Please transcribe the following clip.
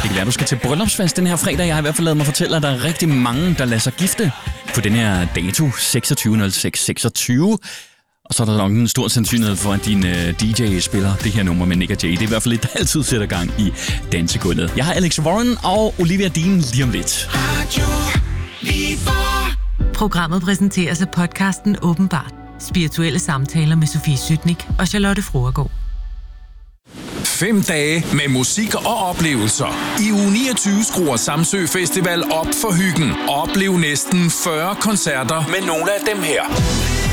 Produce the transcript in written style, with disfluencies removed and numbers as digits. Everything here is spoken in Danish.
kan være, du skal til bryllupsfest den her fredag. Jeg har i hvert fald ladet mig fortælle, at der er rigtig mange, der lader sig gifte på den her dato, 26.06.26. Og så er der nok en stor sandsynlighed for, at din DJ spiller det her nummer med Nick og Jay. Det er i hvert fald lidt, der altid sætter gang i dansegulvet. Jeg har Alex Warren og Olivia Dean lige om lidt. Programmet præsenteres af podcasten Åbenbart. Spirituelle samtaler med Sofie Sytnik og Charlotte Fruergaard. 5 dage med musik og oplevelser. I uge 29 skruer Samsø Festival op for hyggen. Oplev næsten 40 koncerter med nogle af dem her.